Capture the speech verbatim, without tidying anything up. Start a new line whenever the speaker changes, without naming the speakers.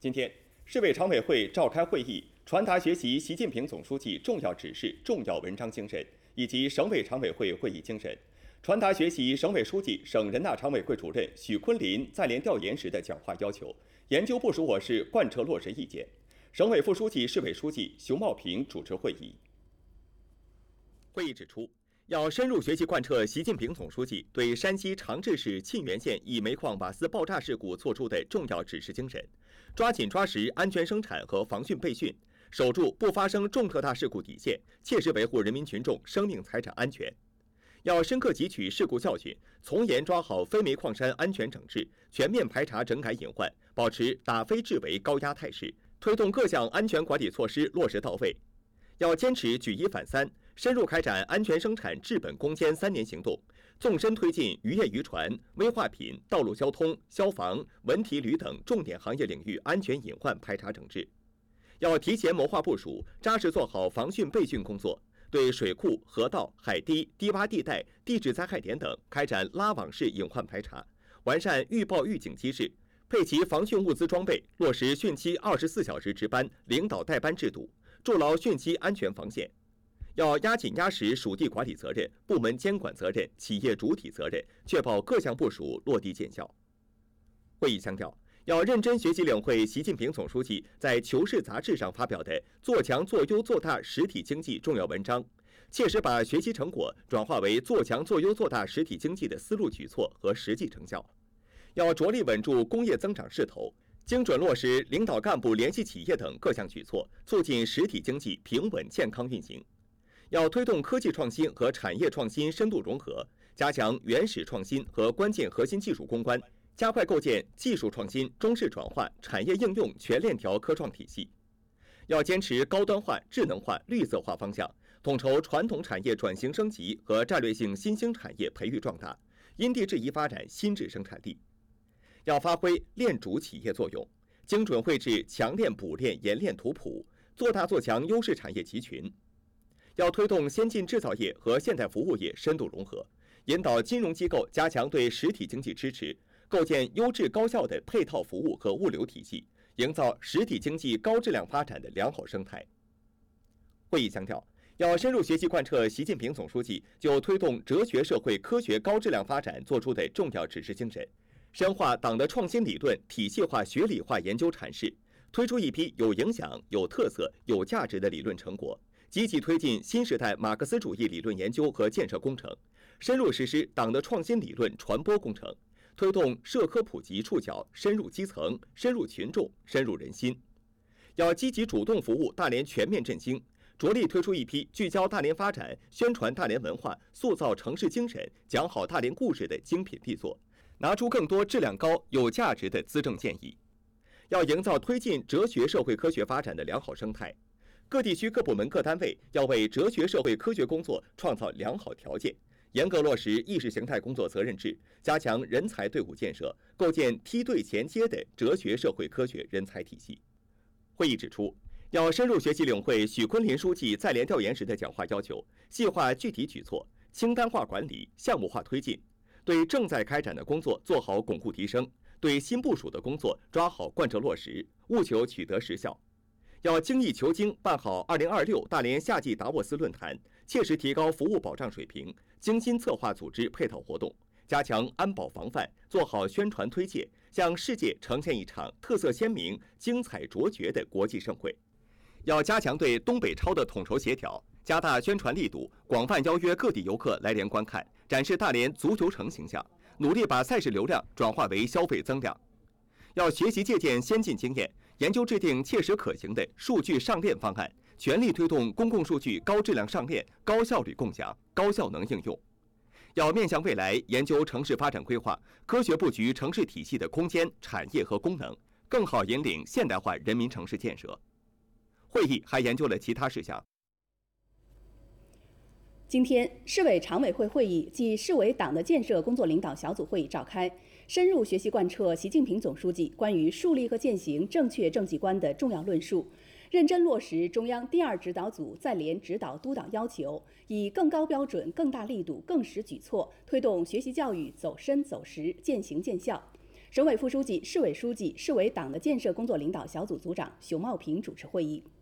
今天，市委常委会召开会议，传达学习习近平总书记重要指示、重要文章精神，以及省委常委会会议精神，传达学习省委书记、省人大常委会主任许昆林在联调研时的讲话要求，研究部署我市贯彻落实意见。省委副书记、市委书记熊茂平主持会议。会议指出，要深入学习贯彻习近平总书记对山西长治市沁源县一煤矿瓦斯爆炸事故作出的重要指示精神，抓紧抓实安全生产和防汛备汛，守住不发生重特大事故底线，切实维护人民群众生命财产安全。要深刻汲取事故教训，从严抓好非煤矿山安全整治，全面排查整改隐患，保持打非治为高压态势，推动各项安全管理措施落实到位。要坚持举一反三，深入开展安全生产治本攻坚三年行动，纵深推进渔业渔船、危化品、道路交通、消防、文体旅等重点行业领域安全隐患排查整治。要提前谋划部署，扎实做好防汛备汛工作，对水库、河道、海堤、低洼地带、地质灾害点等开展拉网式隐患排查，完善预报预警机制，配齐防汛物资装备，落实汛期二十四小时值班、领导带班制度，筑牢汛期安全防线。要压紧压实属地管理责任、部门监管责任、企业主体责任，确保各项部署落地见效。会议强调，要认真学习领会习近平总书记在《求是》杂志上发表的“做强做优做大实体经济”重要文章，切实把学习成果转化为做强做优做大实体经济的思路举措和实际成效。要着力稳住工业增长势头，精准落实领导干部联系企业等各项举措，促进实体经济平稳健康运行。要推动科技创新和产业创新深度融合，加强原始创新和关键核心技术攻关，加快构建技术创新、中式转化、产业应用全链条科创体系。要坚持高端化、智能化、绿色化方向，统筹传统产业转型升级和战略性新兴产业培育壮大，因地制宜发展新质生产力。要发挥链主企业作用，精准绘制强链补链冶炼图谱，做大做强优势产业集群。要推动先进制造业和现代服务业深度融合，引导金融机构加强对实体经济支持，构建优质高效的配套服务和物流体系，营造实体经济高质量发展的良好生态。会议强调，要深入学习贯彻习近平总书记就推动哲学社会科学高质量发展作出的重要指示精神，深化党的创新理论体系化学理化研究阐释，推出一批有影响、有特色、有价值的理论成果，积极推进新时代马克思主义理论研究和建设工程，深入实施党的创新理论传播工程，推动社科普及触角深入基层、深入群众、深入人心。要积极主动服务大连全面振兴，着力推出一批聚焦大连发展、宣传大连文化、塑造城市精神、讲好大连故事的精品力作，拿出更多质量高、有价值的资政建议。要营造推进哲学社会科学发展的良好生态。各地区各部门各单位要为哲学社会科学工作创造良好条件，严格落实意识形态工作责任制，加强人才队伍建设，构建梯队衔接的哲学社会科学人才体系。会议指出，要深入学习领会许昆林书记在联调研时的讲话要求，细化具体举措，清单化管理，项目化推进，对正在开展的工作做好巩固提升，对新部署的工作抓好贯彻落实，务求取得实效。要精益求精办好二零二六大连夏季达沃斯论坛，切实提高服务保障水平，精心策划组织配套活动，加强安保防范，做好宣传推介，向世界呈现一场特色鲜明、精彩卓绝的国际盛会。要加强对东北超的统筹协调，加大宣传力度，广泛邀约各地游客来连观看，展示大连足球城形象，努力把赛事流量转化为消费增量。要学习借鉴先进经验，研究制定切实可行的数据上链方案，全力推动公共数据高质量上链、高效率共享、高效能应用。要面向未来，研究城市发展规划，科学布局城市体系的空间、产业和功能，更好引领现代化人民城市建设。会议还研究了其他事项。
今天，市委常委会会议暨市委党的建设工作领导小组会议召开，深入学习贯彻习近平总书记关于树立和践行正确政绩观的重要论述，认真落实中央第二指导组在联指导督导要求，以更高标准、更大力度、更实举措，推动学习教育走深走实、见行见效。 省委副书记、市委书记、市委党的建设工作领导小组组长熊茂平主持会议。